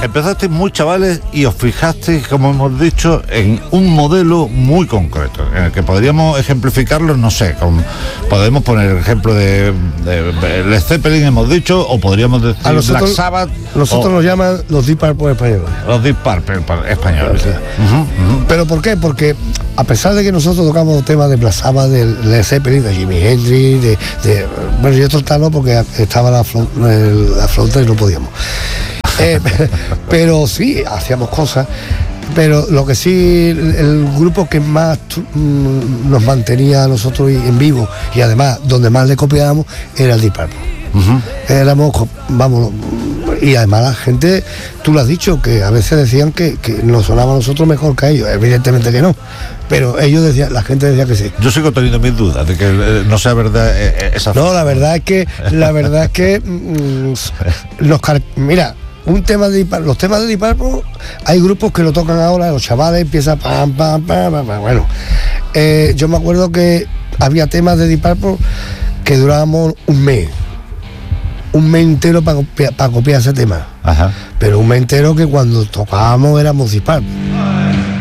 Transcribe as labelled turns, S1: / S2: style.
S1: Empezasteis muy chavales y os fijasteis, como hemos dicho, en un modelo muy concreto, en el que podríamos ejemplificarlo, no sé, podemos poner el ejemplo de Led Zeppelin, hemos dicho, o podríamos decir Black Sabbath.
S2: Nosotros nos llaman los Deep Purple españoles.
S1: Los Deep Purple españoles.
S2: ¿Pero por qué? Porque a pesar de que nosotros tocamos temas de Black Sabbath, de Led Zeppelin, de Jimi Hendrix, bueno, yo otros no, porque estaba la flauta y no podíamos. Pero sí, hacíamos cosas. Pero lo que sí, el grupo que más nos mantenía a nosotros en vivo, y además donde más le copiábamos, era el Deep Purple. Éramos, vamos, y además la gente, tú lo has dicho, que a veces decían que nos sonaba a nosotros mejor que a ellos. Evidentemente que no, pero ellos decían, la gente decía que sí.
S1: Yo sigo teniendo mis dudas de que no sea verdad esa.
S2: No, la verdad es que mira, los temas de Deep Purple, hay grupos que lo tocan ahora, los chavales empiezan pam, pam, pam, pam, pam. Bueno, yo me acuerdo que había temas de Deep Purple que durábamos un mes entero para copiar ese tema. Ajá. Pero un mes entero que cuando tocábamos éramos Deep Purple.